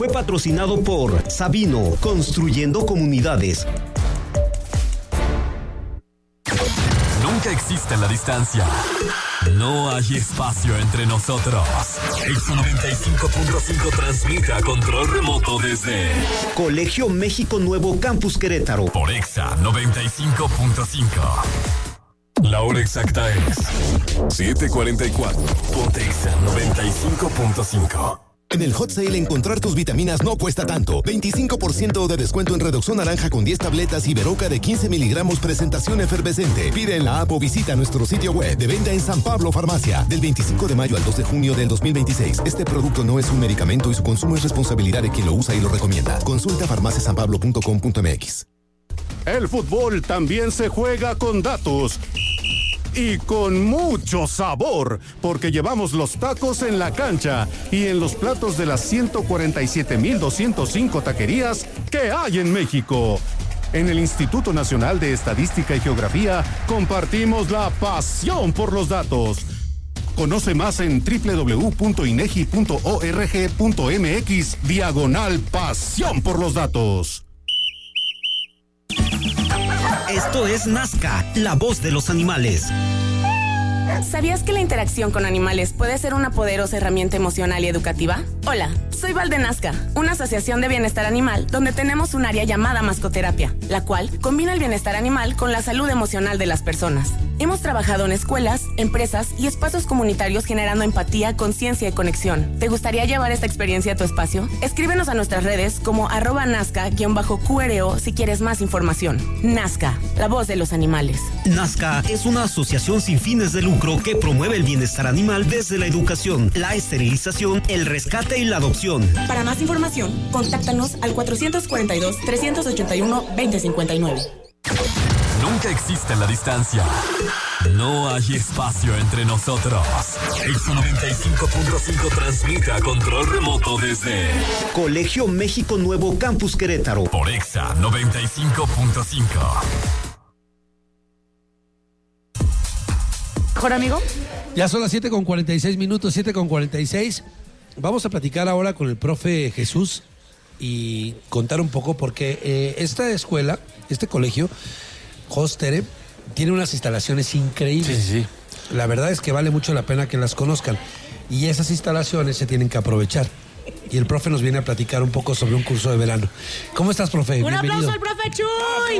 fue patrocinado por Sabino, construyendo comunidades. Nunca existe la distancia. No hay espacio entre nosotros. Exa 95.5 transmite a control remoto desde Colegio México Nuevo Campus Querétaro. Por Exa 95.5. La hora exacta es 7:44. Ponte Exa 95.5. En el Hot Sale encontrar tus vitaminas no cuesta tanto. 25% de descuento en Redoxón Naranja con 10 tabletas y Veroca de 15 miligramos presentación efervescente. Pide en la app o visita nuestro sitio web de venta en San Pablo Farmacia. Del 25 de mayo al 2 de junio del 2026. Este producto no es un medicamento y su consumo es responsabilidad de quien lo usa y lo recomienda. Consulta farmaciasanpablo.com.mx. El fútbol también se juega con datos. Y con mucho sabor, porque llevamos los tacos en la cancha y en los platos de las 147,205 taquerías que hay en México. En el Instituto Nacional de Estadística y Geografía compartimos la pasión por los datos. Conoce más en www.inegi.org.mx/pasión por los datos. Esto es Nazca, la voz de los animales. ¿Sabías que la interacción con animales puede ser una poderosa herramienta emocional y educativa? Hola, soy Val de Nazca, una asociación de bienestar animal donde tenemos un área llamada mascoterapia, la cual combina el bienestar animal con la salud emocional de las personas. Hemos trabajado en escuelas, empresas y espacios comunitarios generando empatía, conciencia y conexión. ¿Te gustaría llevar esta experiencia a tu espacio? Escríbenos a nuestras redes como @Nazca_QRO si quieres más información. Nazca, la voz de los animales. Nazca es una asociación sin fines de lucro que promueve el bienestar animal desde la educación, la esterilización, el rescate y la adopción. Para más información, contáctanos al 442-381-2059. Nunca existe la distancia. No hay espacio entre nosotros. Exa 95.5 transmite a control remoto desde Colegio México Nuevo Campus Querétaro. Por Exa 95.5. ¿Mejor, amigo? Ya son las 7:46, 7:46. Vamos a platicar ahora con el profe Jesús y contar un poco porque esta escuela, este colegio, Hostere, tiene unas instalaciones increíbles. Sí. La verdad es que vale mucho la pena que las conozcan. Y esas instalaciones se tienen que aprovechar. Y el profe nos viene a platicar un poco sobre un curso de verano. ¿Cómo estás, profe? ¡Un Bienvenido. aplauso al profe Chuy!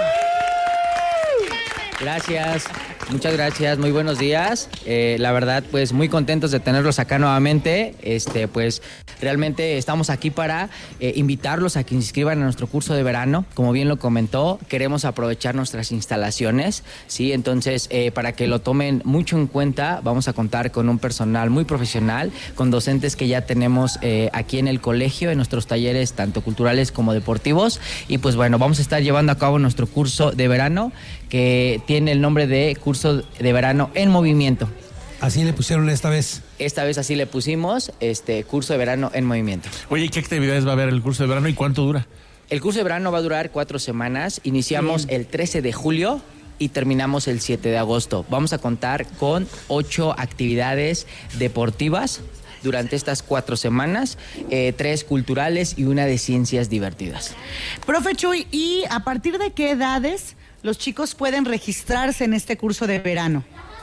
Gracias, muchas gracias, muy buenos días. La verdad, pues muy contentos de tenerlos acá nuevamente. Pues realmente estamos aquí para invitarlos a que se inscriban a nuestro curso de verano. Como bien lo comentó, queremos aprovechar nuestras instalaciones, ¿sí? Entonces, para que lo tomen mucho en cuenta, vamos a contar con un personal muy profesional, con docentes que ya tenemos aquí en el colegio, en nuestros talleres tanto culturales como deportivos. Y pues bueno, vamos a estar llevando a cabo nuestro curso de verano, que tiene el nombre de Curso de Verano en Movimiento. Así le pusieron esta vez. Esta vez así le pusimos, Curso de Verano en Movimiento. Oye, ¿y qué actividades va a haber el curso de verano y cuánto dura? El curso de verano va a durar 4 semanas. Iniciamos el 13 de julio y terminamos el 7 de agosto. Vamos a contar con 8 actividades deportivas durante estas 4 semanas, 3 culturales y 1 de ciencias divertidas. Profe Chuy, ¿y a partir de qué edades los chicos pueden registrarse en este curso de verano?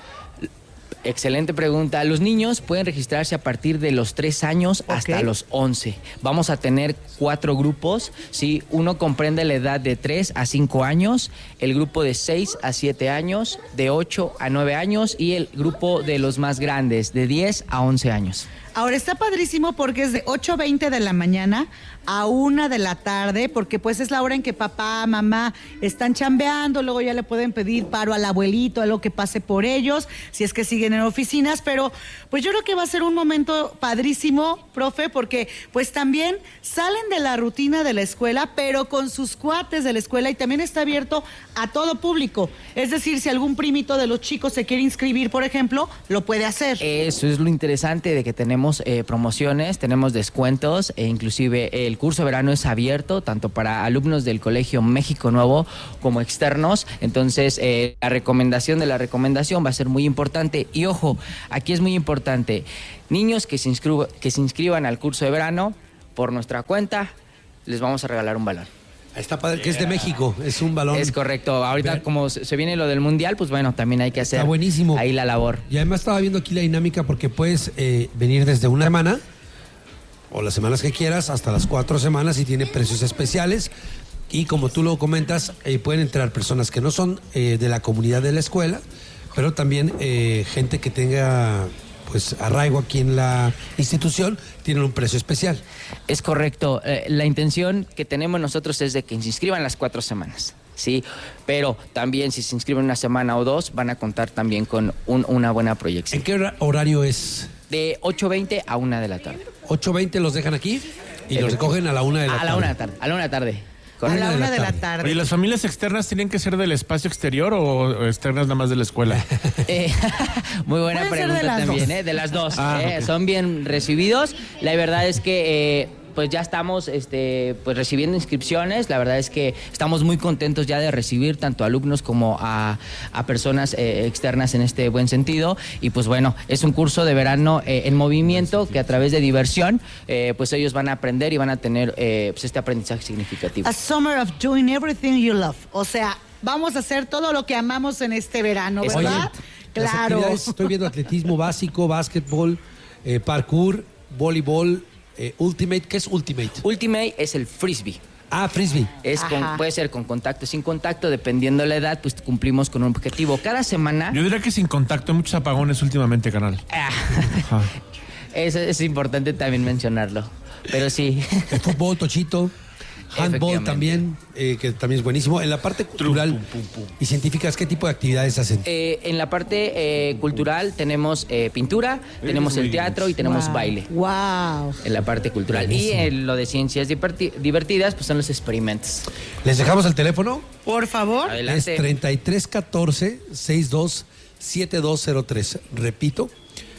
Excelente pregunta. Los niños pueden registrarse a partir de los 3 años hasta los 11. Vamos a tener 4 grupos, ¿sí? Uno comprende la edad de 3 a 5 años, el grupo de 6 a 7 años, de 8 a 9 años y el grupo de los más grandes, de 10 a 11 años. Ahora está padrísimo porque es de 8:20 de la mañana a 1 de la tarde, porque pues es la hora en que papá, mamá están chambeando, luego ya le pueden pedir paro al abuelito, algo que pase por ellos, si es que siguen en oficinas, pero pues yo creo que va a ser un momento padrísimo, profe, porque pues también salen de la rutina de la escuela, pero con sus cuates de la escuela, y también está abierto a todo público, es decir, si algún primito de los chicos se quiere inscribir, por ejemplo, lo puede hacer. Eso es lo interesante de que tenemos promociones, tenemos descuentos e inclusive el curso de verano es abierto tanto para alumnos del Colegio México Nuevo como externos. Entonces la recomendación de la recomendación va a ser muy importante y ojo, aquí es muy importante, niños que se inscriban al curso de verano por nuestra cuenta, les vamos a regalar un balón. Está padre, que es de México, es un balón. Es correcto. Ahorita, como se viene lo del Mundial, pues bueno, también hay que hacer buenísimo. Ahí la labor. Y además estaba viendo aquí la dinámica porque puedes venir desde una semana o las semanas que quieras hasta las 4 semanas y tiene precios especiales. Y como tú lo comentas, pueden entrar personas que no son de la comunidad de la escuela, pero también gente que tenga pues arraigo aquí en la institución, tienen un precio especial. Es correcto. La intención que tenemos nosotros es de que se inscriban las 4 semanas, ¿sí? Pero también si se inscriben una semana o 2, van a contar también con una buena proyección. ¿En qué horario es? De 8:20 a 1 de la tarde. 8:20 los dejan aquí y los recogen a la 1 de la tarde. A la 1 de la tarde. A la 1 de la tarde. A la 1 de la tarde. ¿Y las familias externas tienen que ser del espacio exterior o externas nada más de la escuela? Muy buena pregunta también, de las dos. Okay. Son bien recibidos. La verdad es que pues ya estamos pues recibiendo inscripciones. La verdad es que estamos muy contentos ya de recibir tanto alumnos como a personas externas en este buen sentido. Y pues bueno, es un curso de verano en movimiento que a través de diversión pues ellos van a aprender y van a tener pues este aprendizaje significativo. A summer of doing everything you love. O sea, vamos a hacer todo lo que amamos en este verano, ¿verdad? Oye, claro. Estoy viendo atletismo básico, básquetbol, parkour, voleibol, Ultimate. ¿Qué es Ultimate? Ultimate es el frisbee. Ah, frisbee. Puede ser con contacto, sin contacto, dependiendo de la edad, pues cumplimos con un objetivo. Cada semana... Yo diría que sin contacto, hay muchos apagones últimamente, canal. Eso es importante también mencionarlo, pero sí. El fútbol, tochito. Handball también, que también es buenísimo. En la parte cultural y científicas, ¿qué tipo de actividades hacen? En la parte cultural tenemos pintura, tenemos el teatro y tenemos baile. ¡Wow! En la parte cultural. Buenísimo. Y en lo de ciencias divertidas, pues son los experimentos. ¿Les dejamos el teléfono? Por favor. Adelante. Es 3314-627203. Repito,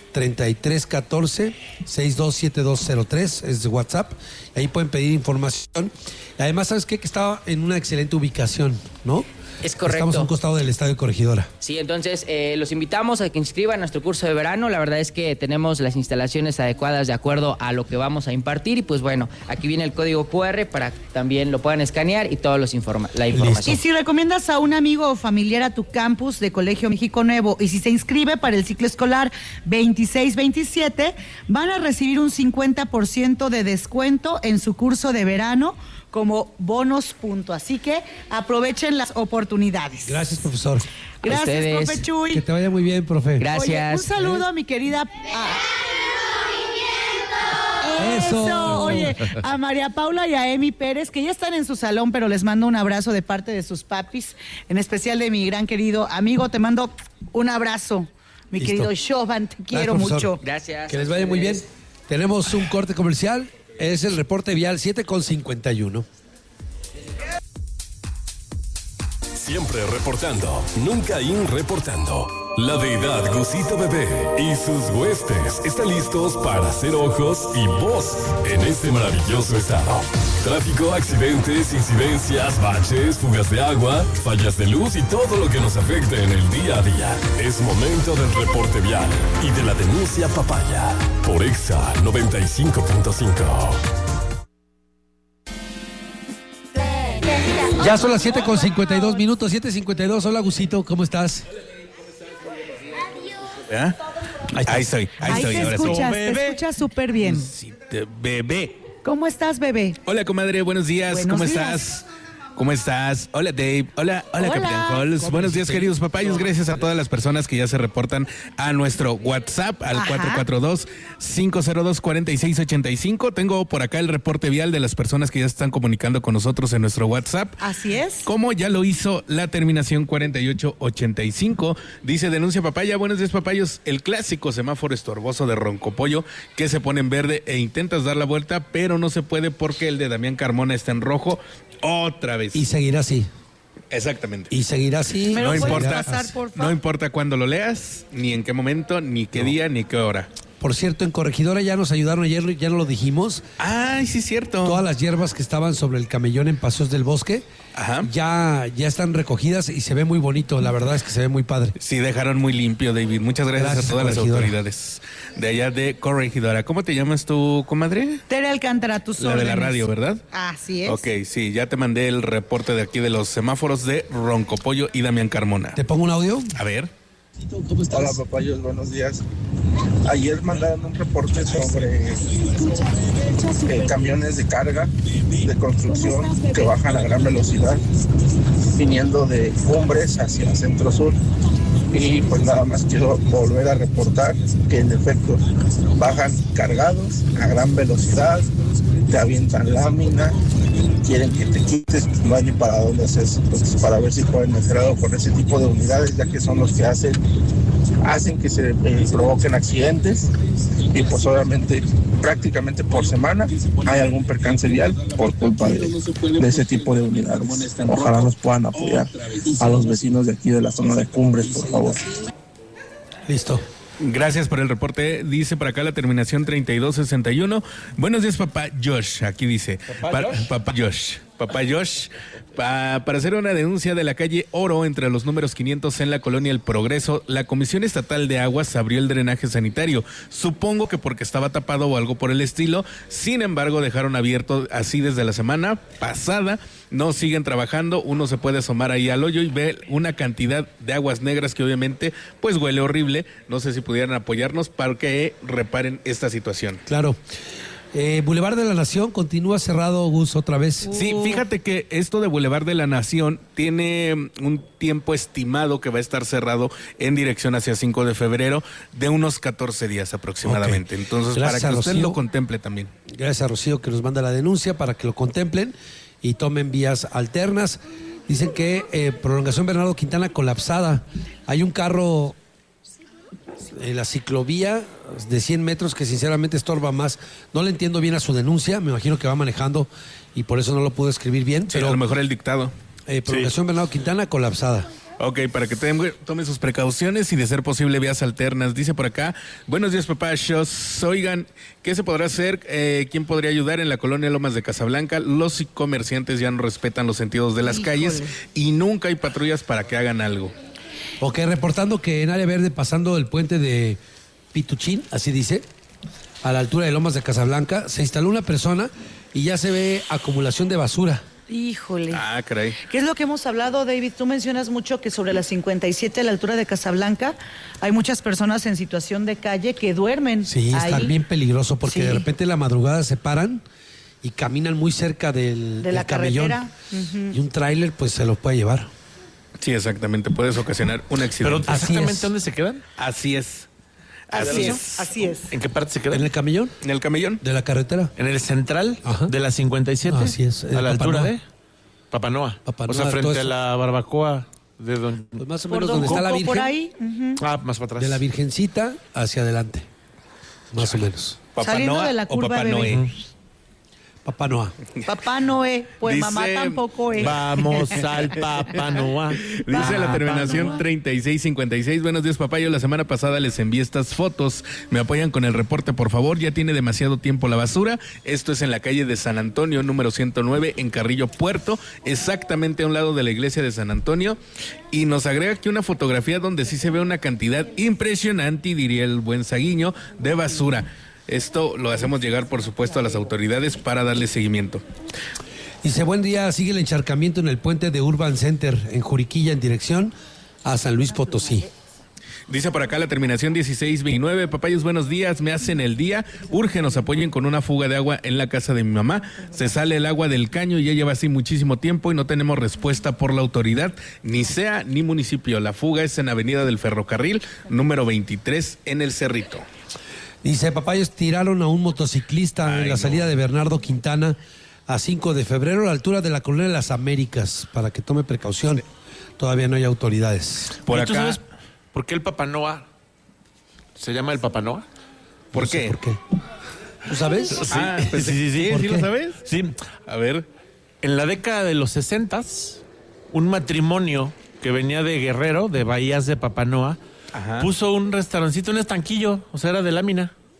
3314-627203 es de WhatsApp. Ahí pueden pedir información. Además, ¿sabes qué? Que estaba en una excelente ubicación, ¿no? Es correcto. Estamos a un costado del Estadio Corregidora. Sí, entonces los invitamos a que inscriban nuestro curso de verano. La verdad es que tenemos las instalaciones adecuadas de acuerdo a lo que vamos a impartir. Y pues bueno, aquí viene el código QR para que también lo puedan escanear y todos la información. Listo. Y si recomiendas a un amigo o familiar a tu campus de Colegio México Nuevo y si se inscribe para el ciclo escolar 26-27, van a recibir un 50% de descuento en su curso de verano como bonus punto. Así que aprovechen las oportunidades. Gracias, profesor. Gracias, profe Chuy. Que te vaya muy bien, profe. Gracias. Oye, un saludo a mi querida... Eso. Oye, a María Paula y a Emi Pérez, que ya están en su salón, pero les mando un abrazo de parte de sus papis, en especial de mi gran querido amigo. Te mando un abrazo, mi querido Shovan, te quiero mucho. Gracias. Que les vaya muy bien. Tenemos un corte comercial. Es el reporte vial 7:51. Siempre reportando, nunca reportando. La deidad Gusito Bebé y sus huestes están listos para hacer ojos y voz en este maravilloso estado. Tráfico, accidentes, incidencias, baches, fugas de agua, fallas de luz y todo lo que nos afecte en el día a día. Es momento del reporte vial y de la denuncia papaya por Exa 95.5. Ya son las 7:52 minutos, 7:52. Hola, Gusito, ¿cómo estás? ¿Eh? Ahí estoy. Te escuchas súper bien. Sí, bebé. ¿Cómo estás, bebé? Hola, comadre, buenos días. Buenos ¿Cómo días. estás? ¿Cómo estás? Hola, Dave. Hola, Capitán Halls. Buenos días, queridos papayos. Gracias a todas las personas que ya se reportan a nuestro WhatsApp al 442-502-4685. Tengo por acá el reporte vial de las personas que ya se están comunicando con nosotros en nuestro WhatsApp. Así es. Como ya lo hizo la terminación 4885. Dice, denuncia papaya. Buenos días, papayos. El clásico semáforo estorboso de Roncopollo que se pone en verde e intentas dar la vuelta, pero no se puede porque el de Damián Carmona está en rojo. Otra vez. Y seguirá así. Exactamente. Y seguirá así. No importa cuándo lo leas, ni en qué momento, ni qué día, ni qué hora. Por cierto, en Corregidora ya nos ayudaron ayer, ya no lo dijimos. Ay, sí, cierto. Todas las hierbas que estaban sobre el camellón en Paseos del Bosque, ya están recogidas y se ve muy bonito. La verdad es que se ve muy padre. Sí, dejaron muy limpio, David. Muchas gracias a todas las autoridades de allá de Corregidora. ¿Cómo te llamas tú, comadre? Tere Alcántara, tus órdenes. La de la radio, ¿verdad? Así es. Ok, sí, ya te mandé el reporte de aquí de los semáforos de Roncopollo y Damián Carmona. ¿Te pongo un audio? A ver. Hola, papayos, buenos días. Ayer mandaron un reporte sobre camiones de carga de construcción que bajan a gran velocidad viniendo de Cumbres hacia Centro Sur. Y pues nada más quiero volver a reportar que en efecto bajan cargados a gran velocidad, te avientan lámina, quieren que te quites, no hay ni para dónde hacerse. Entonces, para ver si pueden hacer algo con ese tipo de unidades, ya que son los que hacen que se provoquen accidentes, y pues obviamente prácticamente por semana hay algún percance vial por culpa de ese tipo de unidades. Ojalá nos puedan apoyar a los vecinos de aquí de la zona de Cumbres, por favor. Listo. Gracias por el reporte. Dice por acá la terminación 3261. Buenos días, papá Josh. Aquí dice. Papá Josh. Para hacer una denuncia de la calle Oro entre los números 500 en la colonia El Progreso, la Comisión Estatal de Aguas abrió el drenaje sanitario. Supongo que porque estaba tapado o algo por el estilo. Sin embargo, dejaron abierto así desde la semana pasada. No siguen trabajando. Uno se puede asomar ahí al hoyo y ve una cantidad de aguas negras que obviamente pues huele horrible. No sé si pudieran apoyarnos para que reparen esta situación. Claro. Boulevard de la Nación continúa cerrado, Gus, otra vez. Sí, fíjate que esto de Boulevard de la Nación tiene un tiempo estimado que va a estar cerrado en dirección hacia 5 de febrero de unos 14 días aproximadamente. Okay. Entonces, gracias para que usted lo contemple también. Gracias a Rocío que nos manda la denuncia para que lo contemplen y tomen vías alternas. Dicen que prolongación Bernardo Quintana colapsada. Hay un carro en la ciclovía de 100 metros que sinceramente estorba más. No le entiendo bien a su denuncia, me imagino que va manejando y por eso no lo pudo escribir bien. Sí, pero a lo mejor el dictado. Prolongación Bernardo Quintana colapsada. Ok, para que tome sus precauciones y de ser posible vías alternas. Dice por acá, buenos días, papá Shows. Oigan, ¿qué se podrá hacer? ¿Quién podría ayudar en la colonia Lomas de Casablanca? Los comerciantes ya no respetan los sentidos de las calles y nunca hay patrullas para que hagan algo. Ok, reportando que en área verde, pasando el puente de Pituchín, así dice, a la altura de Lomas de Casablanca, se instaló una persona y ya se ve acumulación de basura. Híjole. Ah, caray. ¿Qué es lo que hemos hablado, David? Tú mencionas mucho que sobre la 57 a la altura de Casablanca hay muchas personas en situación de calle que duermen. Sí, ahí. Está bien peligroso porque de repente en la madrugada se paran y caminan muy cerca de la camellón. Uh-huh. Y un tráiler pues se los puede llevar. Sí, exactamente, puedes ocasionar un accidente. ¿Pero exactamente dónde se quedan? Así es. Así es. ¿En qué parte se quedan? ¿En el camellón? En el camellón. ¿De la carretera? ¿En el central de la 57? Así es. A la altura de Papanoa. O sea, frente a la barbacoa de Don... Pues más o menos donde está la Virgen. Por ahí. Ah, más para atrás. De la Virgencita hacia adelante. Más o menos. Saliendo de la curva, o Papá Noé. Papá Noa. Papá Noé, pues dice, mamá tampoco es. Vamos al Papá Noa. Dice la terminación 3656. Buenos días, papá. Yo la semana pasada les envié estas fotos. Me apoyan con el reporte, por favor. Ya tiene demasiado tiempo la basura. Esto es en la calle de San Antonio, número 109, en Carrillo Puerto, exactamente a un lado de la iglesia de San Antonio. Y nos agrega aquí una fotografía donde sí se ve una cantidad impresionante, diría el buen Saguiño, de basura. Esto lo hacemos llegar, por supuesto, a las autoridades para darle seguimiento. Dice, buen día, sigue el encharcamiento en el puente de Urban Center, en Juriquilla, en dirección a San Luis Potosí. Dice por acá la terminación 1629, papayos, buenos días, me hacen el día, urge nos apoyen con una fuga de agua en la casa de mi mamá, se sale el agua del caño y ya lleva así muchísimo tiempo y no tenemos respuesta por la autoridad, ni SEA ni municipio. La fuga es en Avenida del Ferrocarril, número 23, en El Cerrito. Dice, papayos, tiraron a un motociclista en la salida de Bernardo Quintana a 5 de febrero a la altura de la Colonia de las Américas, para que tome precaución. Todavía no hay autoridades. Por acá. ¿Tú sabes por qué el Papá Noa se llama el Papá Noa? ¿Por qué? ¿Por qué? ¿Tú sabes? Sí, sí, ¿lo sabes? Sí. A ver. En la década de los 60s, un matrimonio que venía de Guerrero, de Bahías de Papá Noa, puso un restaurancito, un estanquillo, o sea, era de lámina.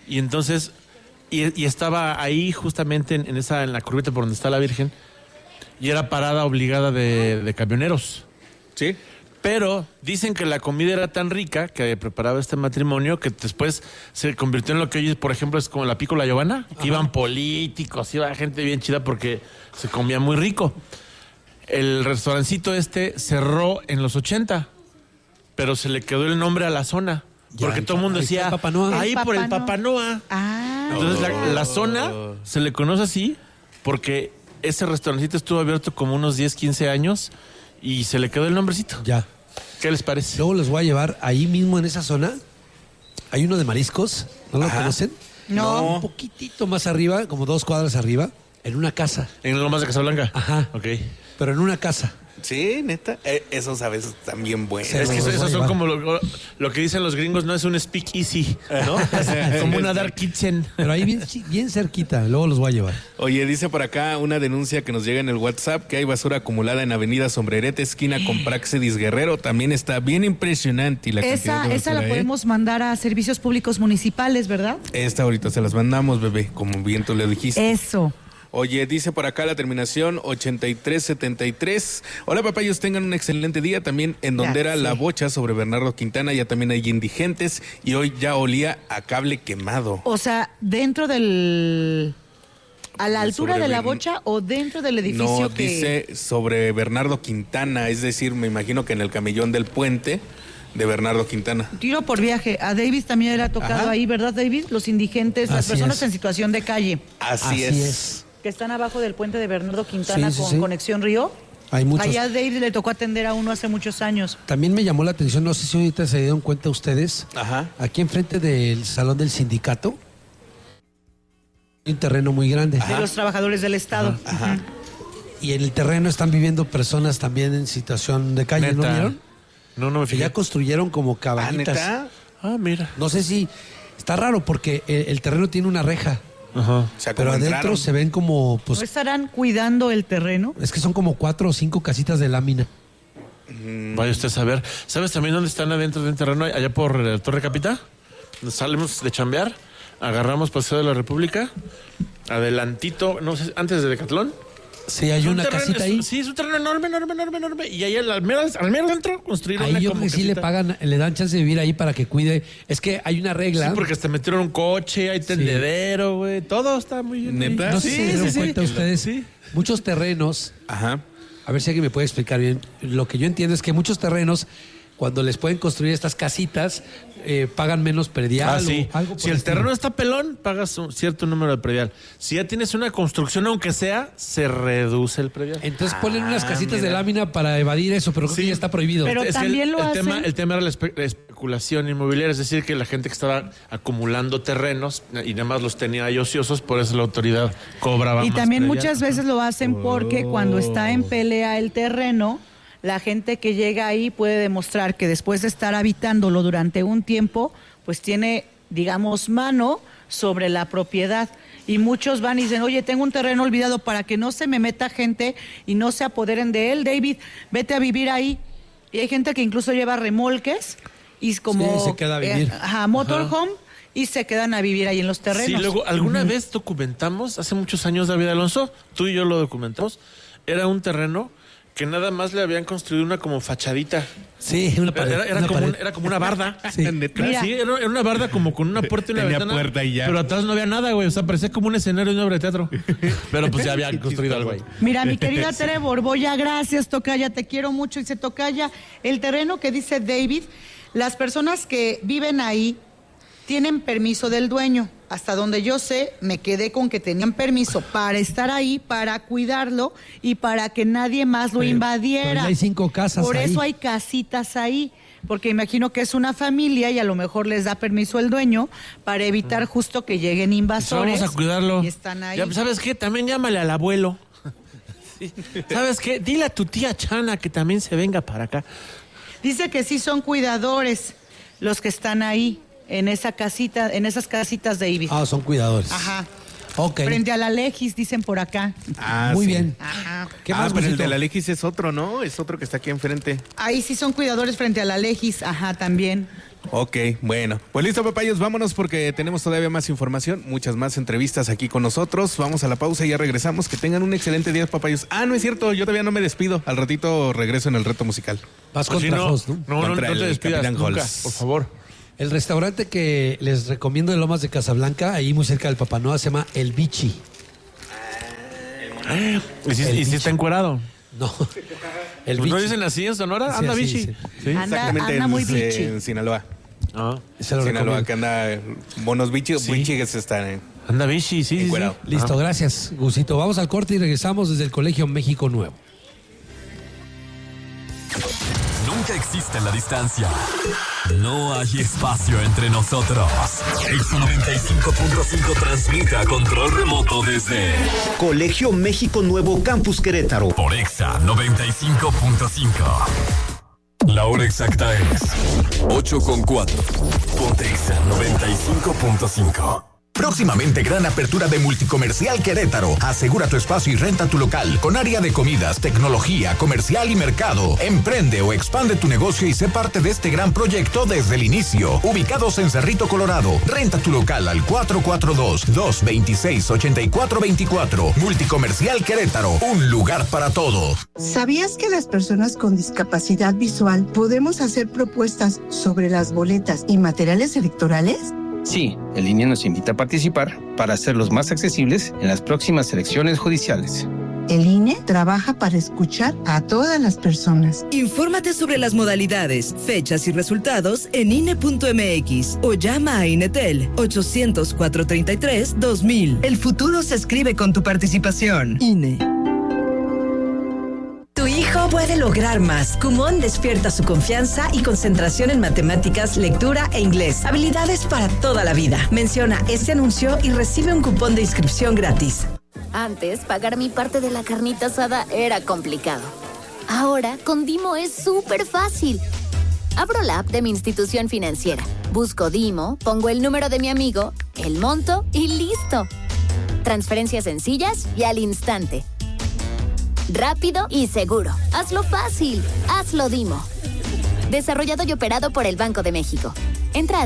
Y entonces, y estaba ahí justamente en la curvita por donde está la Virgen, y era parada obligada de camioneros. Sí. Pero dicen que la comida era tan rica que preparaba este matrimonio que después se convirtió en lo que hoy, por ejemplo, es como la Pícola Giovanna, que iban políticos, iba gente bien chida porque se comía muy rico. El restaurancito cerró en los 80, pero se le quedó el nombre a la zona. Porque todo el mundo decía, ahí por el Papá Noa. Entonces la zona se le conoce así porque ese restaurancito estuvo abierto como unos 10, 15 años y se le quedó el nombrecito. Ya. ¿Qué les parece? Luego los voy a llevar ahí mismo en esa zona. Hay uno de mariscos, ¿no lo conocen? No. Un poquitito más arriba, como 2 cuadras arriba, en una casa. ¿En Lomas de Casablanca? Ajá. Ok. Pero en una casa. Sí, neta. Esos a veces también buenos. Es que esos son como lo que dicen los gringos, no es un speak easy, ¿no? Como una dark kitchen. Pero ahí bien cerquita, luego los voy a llevar. Oye, dice por acá una denuncia que nos llega en el WhatsApp que hay basura acumulada en Avenida Sombrerete, esquina con Praxedis Guerrero. También está bien impresionante la cantidad de Esa basura, la podemos mandar a servicios públicos municipales, ¿verdad? Esta ahorita se las mandamos, bebé, como bien tú le dijiste. Eso. Oye, dice por acá la terminación 8373. Hola, papayos, tengan un excelente día. También en donde era la bocha sobre Bernardo Quintana, ya también hay indigentes y hoy ya olía a cable quemado. O sea, dentro del... ¿A la altura de la bocha o dentro del edificio no, dice sobre Bernardo Quintana, es decir, me imagino que en el camellón del puente de Bernardo Quintana. Tiro por viaje. A David también le ha tocado ahí, ¿verdad, David? Los indigentes, las personas en situación de calle. Así es. Que están abajo del puente de Bernardo Quintana con Conexión Río. Hay muchos. Allá a David le tocó atender a uno hace muchos años. También me llamó la atención, no sé si ahorita se dieron cuenta ustedes, aquí enfrente del salón del sindicato, hay un terreno muy grande. De los trabajadores del Estado. Y en el terreno están viviendo personas también en situación de calle, ¿no vieron? No me fijé. Ya construyeron como cabañitas. ¿Neta? Mira. No sé si... Está raro porque el terreno tiene una reja. Ajá. O sea, pero adentro entraron. se ven como... ¿No estarán cuidando el terreno? Es que son como 4 o 5 casitas de lámina. Vaya usted a saber. ¿Sabes también dónde están adentro de un terreno? Allá por la Torre Capita. Salimos de chambear, agarramos Paseo de la República, adelantito, no sé, antes de Decatlón. Sí, hay una casita ahí. Sí, es un terreno enorme. Y ahí al mero centro construyeron ahí una yo como creo que sí casita. le pagan, le dan chance de vivir ahí para que cuide. Es que hay una regla. Sí, porque hasta metieron un coche, hay tendedero, güey. Todo está muy bien. ¿Neta? No sé si se dieron cuenta ustedes. Sí. Muchos terrenos. Ajá. A ver si alguien me puede explicar bien. Lo que yo entiendo es que muchos terrenos, cuando les pueden construir estas casitas, pagan menos predial. Sí. O algo por Si el terreno está pelón, pagas un cierto número de predial. Si ya tienes una construcción, aunque sea, se reduce el predial. Entonces ponen unas casitas de lámina para evadir eso, pero creo que ya está prohibido. Pero Es que también lo hacen. el tema era la especulación inmobiliaria, es decir, que la gente que estaba acumulando terrenos y nada más los tenía ahí ociosos, por eso la autoridad cobraba Y más también predial. muchas veces lo hacen porque cuando está en pelea el terreno, la gente que llega ahí puede demostrar que después de estar habitándolo durante un tiempo, pues tiene, digamos, mano sobre la propiedad. Y muchos van y dicen, oye, tengo un terreno olvidado para que no se me meta gente y no se apoderen de él. David, vete a vivir ahí. Y hay gente que incluso lleva remolques y es como... Sí, se queda a vivir. motorhome y se quedan a vivir ahí en los terrenos. Sí, luego, alguna vez documentamos, hace muchos años, David Alonso, tú y yo lo documentamos, era un terreno que nada más le habían construido una como fachadita. Sí, una pared. Era como una barda. Sí. Mira. Sí, era una barda como con una puerta y una Tenía ventana. puerta y ya. Pero atrás no había nada, güey. O sea, parecía como un escenario de una obra de teatro. Pero pues ya habían construido algo ahí. Mira, mi querida Tere Borboya, gracias, Tocaya, te quiero mucho. Dice Tocaya, el terreno que dice David, las personas que viven ahí tienen permiso del dueño. Hasta donde yo sé, me quedé con que tenían permiso para estar ahí, para cuidarlo y para que nadie más lo invadiera. Pero ya hay 5 casas Por ahí. eso hay casitas ahí. Porque imagino que es una familia y a lo mejor les da permiso el dueño para evitar justo que lleguen invasores. Vamos a cuidarlo. Y están ahí. Ya, ¿sabes qué? También llámale al abuelo. Sí. ¿Sabes qué? Dile a tu tía Chana que también se venga para acá. Dice que sí son cuidadores los que están ahí, en esa casita, en esas casitas de David. Ah, son cuidadores. Ajá. Ok. Frente a la Legis, dicen por acá. Muy sí. bien. Ajá. ¿Qué Ah, más, pero el Gusito? de la Legis es otro, ¿no? Es otro que está aquí enfrente. Ahí sí son cuidadores frente a la Legis, ajá, también. Ok, bueno. Pues listo, papayos, vámonos porque tenemos todavía más información, muchas más entrevistas aquí con nosotros. Vamos a la pausa y ya regresamos. Que tengan un excelente día, papayos. Ah, no es cierto, yo todavía no me despido. Al ratito regreso en el reto musical. Vas contra Jos, ¿no? No te despidas nunca, por favor. El restaurante que les recomiendo de Lomas de Casablanca, ahí muy cerca del Papá Noa, se llama El Bichi. ¿Y si está encuerado? No. ¿No dicen así en Sonora? Sí, anda así, bichi. sí. Sí. Anda muy bichi. En Sinaloa. Se lo Sinaloa, recomiendo. que anda monos bichis, bichis están Anda bichi, sí. encuerado. Listo, gracias, Gusito. Vamos al corte y regresamos desde el Colegio México Nuevo. Nunca existe la distancia. No hay espacio entre nosotros. Exa 95.5 transmite a control remoto desde Colegio México Nuevo Campus Querétaro. por Exa 95.5. La hora exacta es 8:04. Ponte Exa 95.5. Próximamente gran apertura de Multicomercial Querétaro. Asegura tu espacio y renta tu local con área de comidas, tecnología, comercial y mercado. Emprende o expande tu negocio y sé parte de este gran proyecto desde el inicio. Ubicados en Cerrito, Colorado. Renta tu local al 442-226-8424. Multicomercial Querétaro. Un lugar para todo. ¿Sabías que las personas con discapacidad visual podemos hacer propuestas sobre las boletas y materiales electorales? Sí, el INE nos invita a participar para hacerlos más accesibles en las próximas elecciones judiciales. El INE trabaja para escuchar a todas las personas. Infórmate sobre las modalidades, fechas y resultados en INE.mx o llama a INETEL 800-433-2000. El futuro se escribe con tu participación. INE. Tu hijo puede lograr más. Kumon despierta su confianza y concentración en matemáticas, lectura e inglés. Habilidades para toda la vida. Menciona este anuncio y recibe un cupón de inscripción gratis. Antes, pagar mi parte de la carnita asada era complicado. Ahora, con Dimo es súper fácil. Abro la app de mi institución financiera, busco Dimo, pongo el número de mi amigo, el monto y listo. Transferencias sencillas y al instante. Rápido y seguro. Hazlo fácil. Hazlo Dimo. Desarrollado y operado por el Banco de México. Entra a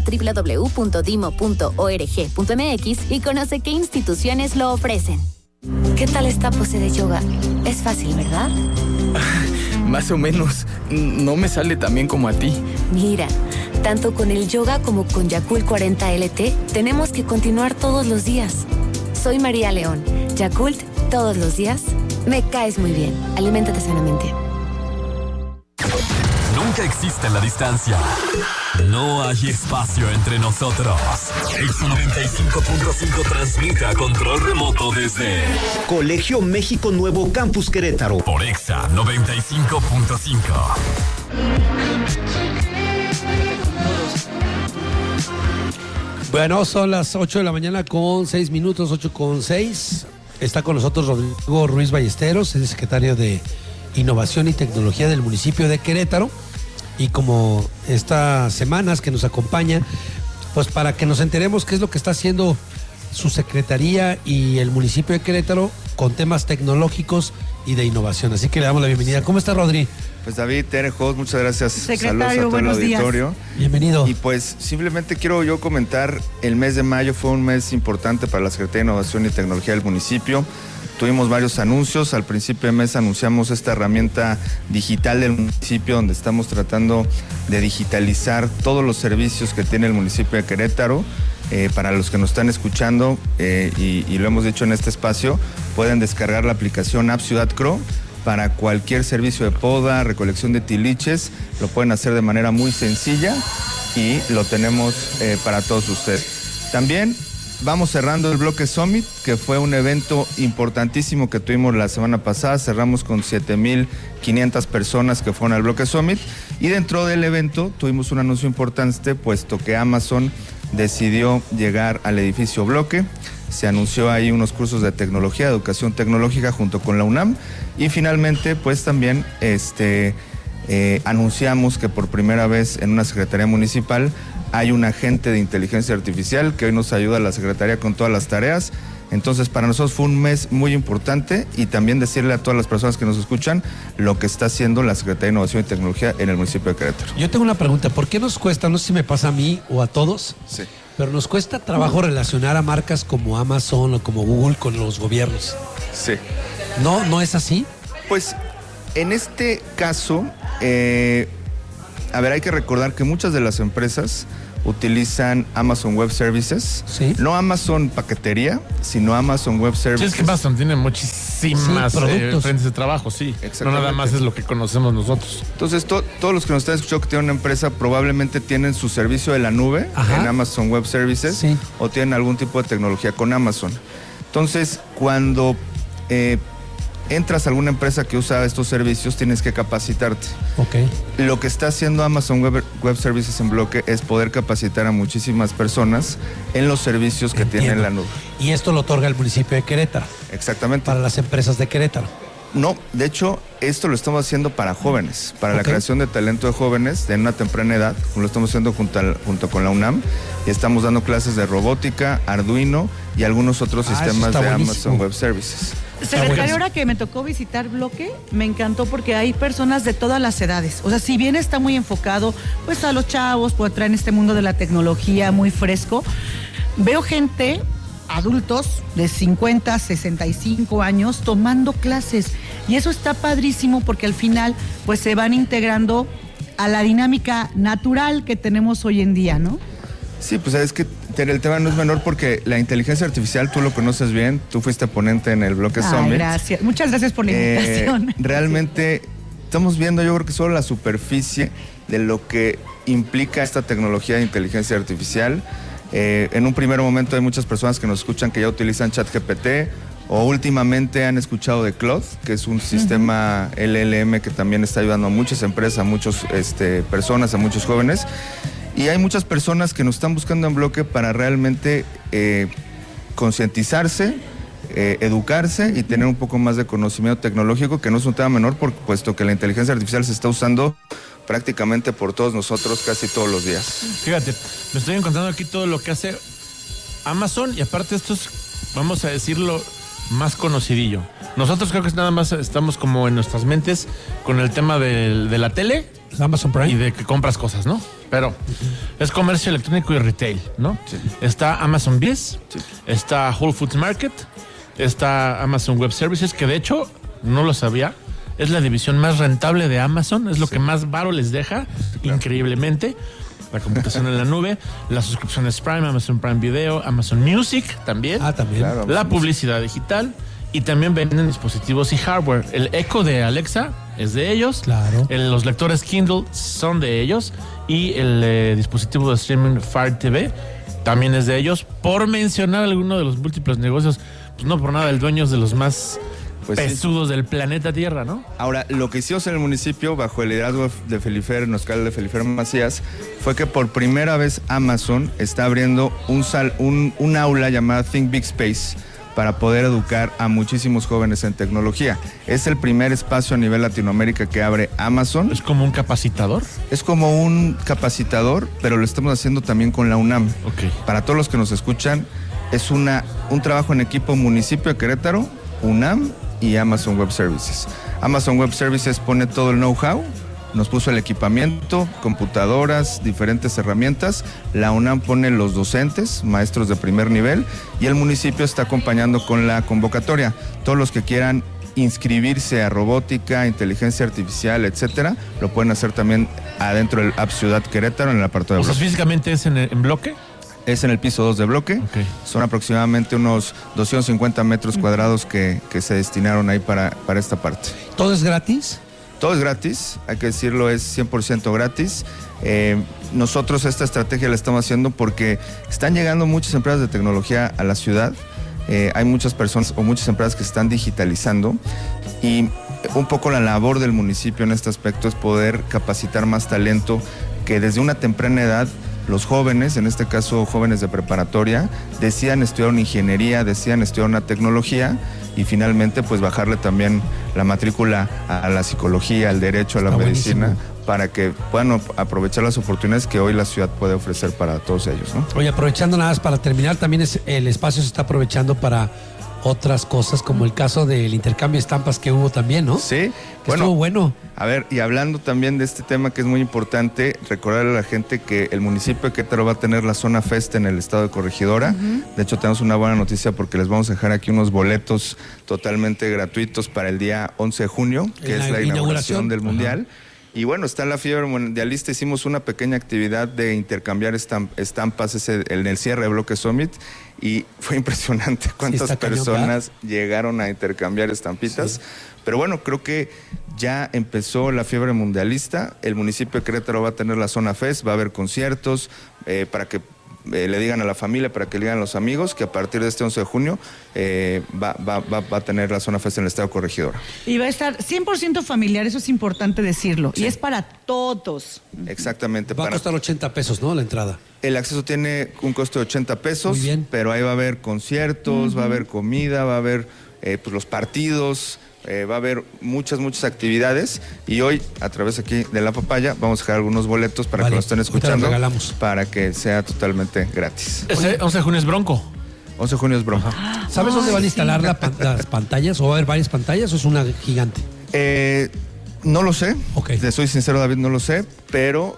www.dimo.org.mx y conoce qué instituciones lo ofrecen. ¿Qué tal esta pose de yoga? Es fácil, ¿verdad? Más o menos. No me sale tan bien como a ti. Mira, tanto con el yoga como con Yakult 40 LT, tenemos que continuar todos los días. Soy María León. Yakult, todos los días. Me caes muy bien. Aliméntate sanamente. Nunca existe la distancia. No hay espacio entre nosotros. Exa 95.5 transmite a control remoto desde Colegio México Nuevo Campus Querétaro. por Exa 95.5. Bueno, son las 8 de la mañana con 6 minutos, 8:06. Está con nosotros Rodrigo Ruiz Ballesteros, es el secretario de Innovación y Tecnología del municipio de Querétaro. Y como estas semanas que nos acompaña, pues para que nos enteremos qué es lo que está haciendo su secretaría y el municipio de Querétaro con temas tecnológicos y de innovación. Así que le damos la bienvenida. ¿Cómo está, Rodri? Pues David, Tere, Jos, muchas gracias. Secretario, saludos a todo buenos el auditorio. días. Bienvenido. Y pues simplemente quiero yo comentar, el mes de mayo fue un mes importante para la Secretaría de Innovación y Tecnología del municipio. Tuvimos varios anuncios. Al principio de mes anunciamos esta herramienta digital del municipio donde estamos tratando de digitalizar todos los servicios que tiene el municipio de Querétaro. Para los que nos están escuchando, y lo hemos dicho en este espacio, pueden descargar la aplicación App Ciudad Cro para cualquier servicio de poda, recolección de tiliches. Lo pueden hacer de manera muy sencilla y lo tenemos para todos ustedes. También vamos cerrando el Bloque Summit, que fue un evento importantísimo que tuvimos la semana pasada. Cerramos con 7,500 personas que fueron al Bloque Summit. Y dentro del evento tuvimos un anuncio importante, puesto que Amazon decidió llegar al edificio Bloque. Se anunció ahí unos cursos de tecnología, educación tecnológica junto con la UNAM. Y finalmente, pues también anunciamos que por primera vez en una secretaría municipal hay un agente de inteligencia artificial que hoy nos ayuda a la secretaría con todas las tareas. Entonces, para nosotros fue un mes muy importante y también decirle a todas las personas que nos escuchan lo que está haciendo la Secretaría de Innovación y Tecnología en el municipio de Querétaro. Yo tengo una pregunta, ¿por qué nos cuesta, no sé si me pasa a mí o a todos, sí, pero nos cuesta trabajo relacionar a marcas como Amazon o como Google con los gobiernos? Sí. ¿No es así? Pues, en este caso, hay que recordar que muchas de las empresas utilizan Amazon Web Services, ¿sí? No Amazon paquetería, sino Amazon Web Services. Sí, es que Amazon tiene muchísimas frentes de trabajo, sí. No nada más es lo que conocemos nosotros. Entonces, todos los que nos están escuchando que tienen una empresa probablemente tienen su servicio de la nube en Amazon Web Services, sí, o tienen algún tipo de tecnología con Amazon. Entonces, cuando entras a alguna empresa que usa estos servicios, tienes que capacitarte. Okay. Lo que está haciendo Amazon Web Services en bloque es poder capacitar a muchísimas personas en los servicios que tiene la nube. Y esto lo otorga el municipio de Querétaro. Exactamente. Para las empresas de Querétaro. No, de hecho, esto lo estamos haciendo para jóvenes, para la creación de talento de jóvenes de una temprana edad, como lo estamos haciendo junto con la UNAM, y estamos dando clases de robótica, Arduino y algunos otros sistemas de Amazon Web Services. Secretario, ahora que me tocó visitar Bloque, me encantó porque hay personas de todas las edades. O sea, si bien está muy enfocado pues a los chavos, pues traen este mundo de la tecnología muy fresco, veo gente, adultos de 50, 65 años tomando clases, y eso está padrísimo porque al final pues se van integrando a la dinámica natural que tenemos hoy en día, ¿no? Sí, pues es que el tema no es menor porque la inteligencia artificial, tú lo conoces bien, tú fuiste ponente en el Bloque Summit. Gracias, muchas gracias por la invitación. Realmente estamos viendo, yo creo que solo la superficie de lo que implica esta tecnología de inteligencia artificial. En un primer momento hay muchas personas que nos escuchan que ya utilizan ChatGPT, o últimamente han escuchado de Claude, que es un sistema LLM que también está ayudando a muchas empresas, a muchas personas, a muchos jóvenes. Y hay muchas personas que nos están buscando en Bloque para realmente concientizarse, educarse y tener un poco más de conocimiento tecnológico, que no es un tema menor, puesto que la inteligencia artificial se está usando prácticamente por todos nosotros casi todos los días. Fíjate, me estoy encontrando aquí todo lo que hace Amazon, y aparte esto es, vamos a decirlo, más conocidillo. Nosotros creo que nada más estamos como en nuestras mentes con el tema de la tele, Amazon Prime, y de que compras cosas, ¿no? Pero es comercio electrónico y retail, ¿no? Sí. Está Amazon Biz, sí, está Whole Foods Market, está Amazon Web Services, que de hecho, no lo sabía, es la división más rentable de Amazon, es lo que más varo les deja, increíblemente. La computación en la nube, las suscripciones Prime, Amazon Prime Video, Amazon Music también. También. Claro, la publicidad digital, y también venden dispositivos y hardware. El Echo de Alexa es de ellos. Claro. Los lectores Kindle son de ellos. Y el dispositivo de streaming Fire TV también es de ellos. Por mencionar alguno de los múltiples negocios, pues no por nada, el dueño es de los más pesudos del planeta Tierra, ¿no? Ahora, lo que hicimos en el municipio, bajo el liderazgo de Felifer, en Oscar de Felifer Macías, fue que por primera vez Amazon está abriendo un aula llamada Think Big Space para poder educar a muchísimos jóvenes en tecnología. Es el primer espacio a nivel Latinoamérica que abre Amazon. ¿Es como un capacitador? Es como un capacitador, pero lo estamos haciendo también con la UNAM. Okay. Para todos los que nos escuchan, es un trabajo en equipo municipio de Querétaro, UNAM y Amazon Web Services. Amazon Web Services pone todo el know-how, nos puso el equipamiento, computadoras, diferentes herramientas. La UNAM pone los docentes, maestros de primer nivel, y el municipio está acompañando con la convocatoria. Todos los que quieran inscribirse a robótica, inteligencia artificial, etcétera, lo pueden hacer también adentro del App Ciudad Querétaro, en el apartado de Bloque. ¿Físicamente es en Bloque? Es en el piso 2 de Bloque. Okay. Son aproximadamente unos 250 metros cuadrados que se destinaron ahí para esta parte. ¿Todo es gratis? Todo es gratis, hay que decirlo, es 100% gratis. Nosotros esta estrategia la estamos haciendo porque están llegando muchas empresas de tecnología a la ciudad. Hay muchas personas o muchas empresas que se están digitalizando, y un poco la labor del municipio en este aspecto es poder capacitar más talento que desde una temprana edad los jóvenes, en este caso jóvenes de preparatoria, decían estudiar una ingeniería, decían estudiar una tecnología, y finalmente pues bajarle también la matrícula a la psicología, al derecho, a la medicina, para que puedan aprovechar las oportunidades que hoy la ciudad puede ofrecer para todos ellos, ¿no? Oye, aprovechando nada más para terminar, también el espacio se está aprovechando para otras cosas, como el caso del intercambio de estampas que hubo también, ¿no? Sí, estuvo bueno. A ver, y hablando también de este tema que es muy importante, recordarle a la gente que el municipio de Querétaro va a tener la zona Fest en el estado de Corregidora. De hecho, tenemos una buena noticia porque les vamos a dejar aquí unos boletos totalmente gratuitos para el día 11 de junio, que es la inauguración del Mundial. Y bueno, está la fiebre mundialista, hicimos una pequeña actividad de intercambiar estampas en el cierre de Bloque Summit y fue impresionante cuántas personas llegaron a intercambiar estampitas. Sí. Pero bueno, creo que ya empezó la fiebre mundialista, el municipio de Querétaro va a tener la zona Fest, va a haber conciertos para que le digan a la familia, para que le digan a los amigos que a partir de este 11 de junio va a tener la zona Fest en el estado de Corregidora. Y va a estar 100% familiar, eso es importante decirlo, sí. Y es para todos. Exactamente. Va a costar 80 pesos, ¿no? La entrada. El acceso tiene un costo de 80 pesos, muy bien. Pero ahí va a haber conciertos, va a haber comida, va a haber pues los partidos, va a haber muchas actividades y hoy a través aquí de La Papaya vamos a dejar algunos boletos para que lo estén escuchando, para que sea totalmente gratis. Ese 11 de junio es Bronco. 11 de junio es Bronco. ¿Sabes dónde van a instalar las pantallas o va a haber varias pantallas o es una gigante? No lo sé, te soy sincero, David, no lo sé, pero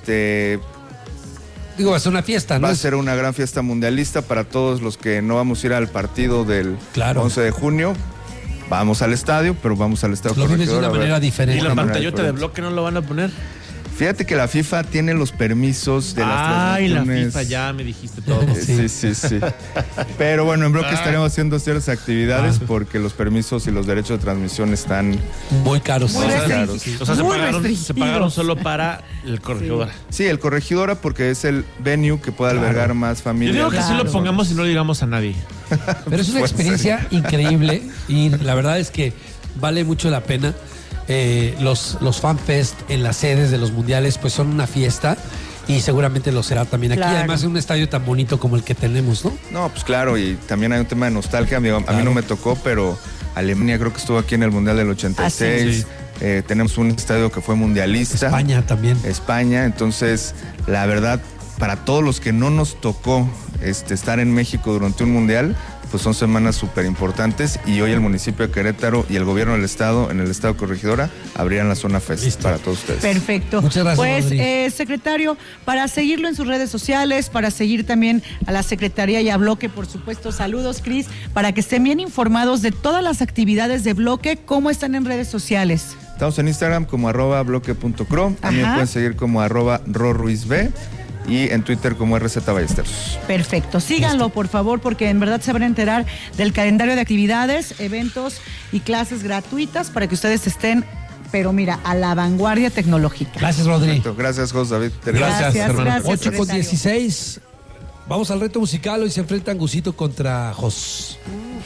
digo, va a ser una fiesta, ¿no? Va a ser una gran fiesta mundialista para todos los que no vamos a ir al partido del 11 de junio. Vamos al estadio, pero vamos al estadio. Lo vives de una manera diferente. ¿Y la pantallota de bloque no lo van a poner? Fíjate que la FIFA tiene los permisos de las transmisiones. Ay, la FIFA, ya me dijiste todo. Sí. Pero bueno, en bloque estaremos haciendo ciertas actividades porque los permisos y los derechos de transmisión están muy caros. Muy caros. Sí. O sea, se pagaron solo para el Corregidora. Sí, el Corregidora porque es el venue que puede albergar más familias. Yo digo que sí lo pongamos y no lo digamos a nadie. Pero es una experiencia increíble y la verdad es que vale mucho la pena. Los FanFest en las sedes de los mundiales pues son una fiesta y seguramente lo será también aquí, además de un estadio tan bonito como el que tenemos, ¿no? No, pues claro, y también hay un tema de nostalgia, a mí no me tocó, pero Alemania creo que estuvo aquí en el Mundial del 86, tenemos un estadio que fue mundialista. España también. España, entonces la verdad, para todos los que no nos tocó estar en México durante un mundial, pues son semanas súper importantes y hoy el municipio de Querétaro y el gobierno del estado, en el estado de Corregidora, abrirán la zona Fest para todos ustedes. Perfecto. Muchas gracias, pues, secretario, para seguirlo en sus redes sociales, para seguir también a la Secretaría y a Bloque, por supuesto, saludos, Cris, para que estén bien informados de todas las actividades de Bloque, ¿cómo están en redes sociales? Estamos en Instagram como @bloque.cro, también pueden seguir como @roruizb. Y en Twitter como RZ Ballesteros. Perfecto, síganlo por favor porque en verdad se van a enterar del calendario de actividades, eventos y clases gratuitas para que ustedes estén, pero mira, a la vanguardia tecnológica. Gracias, Rodri. Perfecto. Gracias, José David. Gracias, hermano. Gracias, 8:16. Vamos al reto musical, hoy se enfrentan Gusito contra Jos.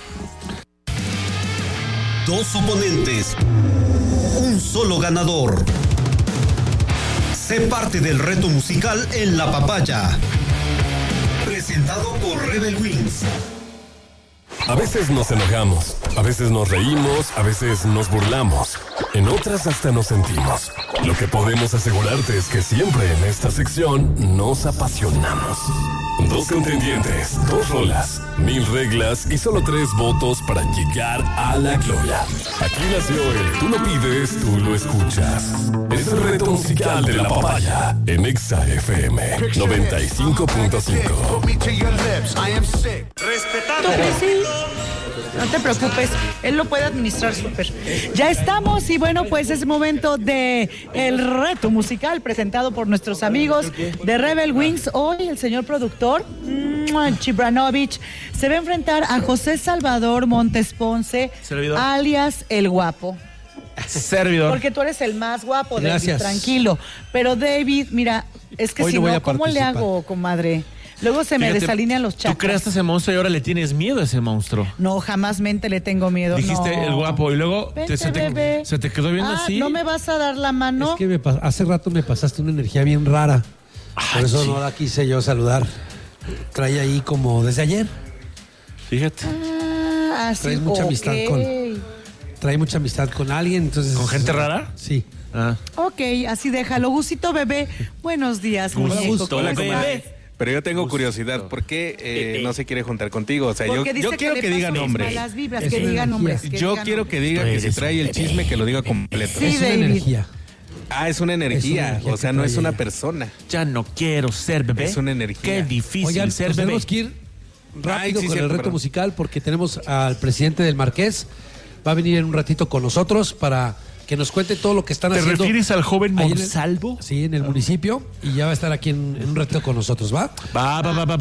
Dos oponentes, un solo ganador. Sé parte del reto musical en La Papaya. Presentado por Rebel Wings. A veces nos enojamos, a veces nos reímos, a veces nos burlamos. En otras hasta nos sentimos. Lo que podemos asegurarte es que siempre en esta sección nos apasionamos. 2 contendientes, 2 rolas, 1000 reglas y solo 3 votos para llegar a la gloria. Aquí nació el Tú lo pides, tú lo escuchas. Es el reto musical de La Papaya en Exa FM 95.5. Respetando. No te preocupes, él lo puede administrar súper. Ya estamos y bueno, pues es momento de el reto musical presentado por nuestros amigos de Rebel Wings. Hoy el señor productor, Chibranovich, se va a enfrentar a José Salvador Montes Ponce, servidor, alias El Guapo. Servidor. Porque tú eres el más guapo, David, tranquilo. Pero David, mira, es que si no, ¿cómo le hago, comadre? Luego se me desalinean los chakras. Tú creaste ese monstruo y ahora le tienes miedo a ese monstruo. No, jamás mente le tengo miedo. Dijiste el guapo y luego se te quedó viendo así. ¿No me vas a dar la mano? Es que hace rato me pasaste una energía bien rara. Por eso no la quise yo saludar. Trae ahí como desde ayer. Fíjate. Así. Traes mucha amistad trae mucha amistad con alguien, entonces... ¿Con gente rara? Sí. Ok, así déjalo. Gusito bebé, buenos días. Hola, muñeco, Gusto. ¿cómo Hola, estás? comadre. Pero yo tengo curiosidad, ¿por qué no se quiere juntar contigo? O sea, Porque yo dice quiero le que diga paso mis nombre. malas vibras, que diga nombres. Yo quiero que diga que si trae el chisme, que lo diga completo. Sí, es una energía. Ah, es una energía. O sea, no es una persona. Ya no quiero ser bebé. Es una energía. Qué difícil Oigan, ser nos bebé. tenemos que ir rápido sí, con cierto, el reto perdón. musical porque tenemos al presidente del Marqués. Va a venir en un ratito con nosotros para que nos cuente todo lo que están ¿Te haciendo. refieres al joven ahí en Monsalvo? Sí, en el municipio. Y ya va a estar aquí en un ratito con nosotros, ¿va? Va.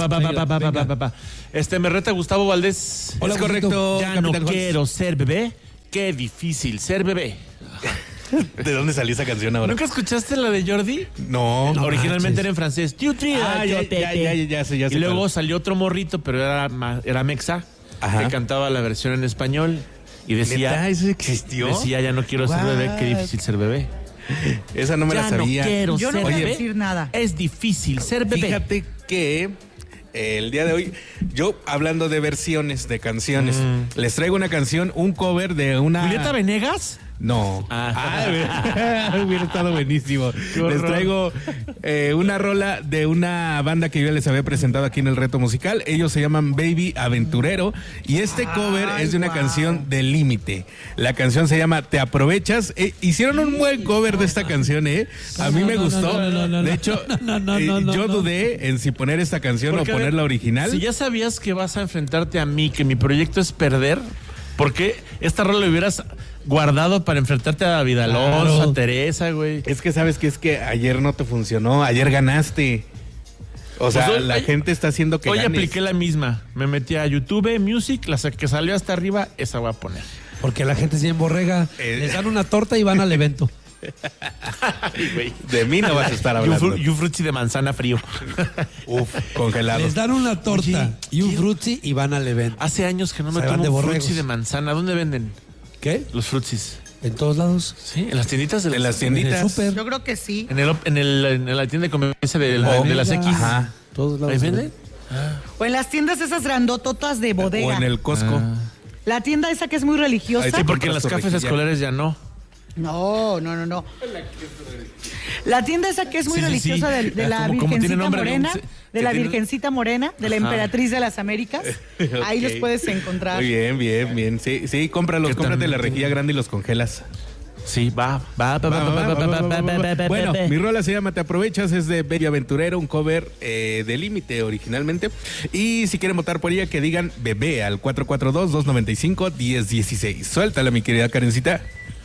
Me reta Gustavo Valdés. Hola, es correcto, Ya no Capitán Holtz. quiero ser bebé. Qué difícil ser bebé. ¿De dónde salió esa canción ahora? ¿Nunca escuchaste la de Jordi? No. Originalmente era en francés. Ya sé. Y luego salió otro morrito, pero era mexa, Ajá. que cantaba la versión en español. Y decía... ¿Neta? ¿Eso existió? Decía, ya no quiero ser bebé, qué difícil ser bebé. Esa no me la sabía. No quiero Yo no ser voy a bebé. decir nada. Es difícil ser bebé. Fíjate que el día de hoy, yo hablando de versiones de canciones, les traigo una canción, un cover de una... ¿Julieta Venegas? No. Hubiera estado buenísimo. Qué horror. Les traigo una rola de una banda que yo les había presentado aquí en el reto musical. Ellos se llaman Baby Aventurero. Y este cover es de una canción de Límite. La canción se llama Te Aprovechas. Hicieron un buen cover de esta canción, ¿eh? A mí me gustó. De hecho, yo dudé en si poner esta canción Porque, o poner la original. Si ya sabías que vas a enfrentarte a mí, que mi proyecto es perder, ¿por qué esta rola lo hubieras guardado para enfrentarte a David Alonso, Claro. a Teresa, güey? Es que sabes que es que ayer no te funcionó, ayer ganaste. O sea, Pues hoy- la gente está haciendo que Hoy ganes. apliqué la misma. Me metí a YouTube, Music, la que salió hasta arriba, esa voy a poner. Porque la gente es bien borrega. Les dan una torta y van al evento. Ay, güey. De mí no vas a estar hablando. Y un frutzi de manzana frío. Uf, congelado. Les dan una torta Oye, y un frutzi y van al evento. Hace años que no me Se van tomo de un borregos. frutzi de manzana. ¿Dónde venden? ¿Qué? Los frutzis. En todos lados. Sí, en las tienditas. En las En el tienditas. súper. Yo creo que sí. En la tienda de conveniencia de las X. Ajá. Todos lados. ¿Ahí venden? O en las tiendas esas grandototas de bodega. O en el Costco. La tienda esa que es muy religiosa. Ahí Sí, porque en las compras tu cafés rejilla. escolares ya no. No. La tienda esa que es muy Sí, sí, sí. religiosa de la Como tiene Virgencita nombre de un- Morena, que de la tiene- Virgencita Morena, de la Ajá. Emperatriz de las Américas. Ahí Ok. los puedes encontrar. Muy bien. Sí, cómpralos, ¿Qué cómprate tal? la rejilla grande y los congelas. Sí, va. Bueno, mi rola se llama Te Aprovechas, es de Baby Aventurero, un cover de Límite originalmente. Y si quieren votar por ella, que digan bebé al 442-295-1016. Suéltala, mi querida Karencita.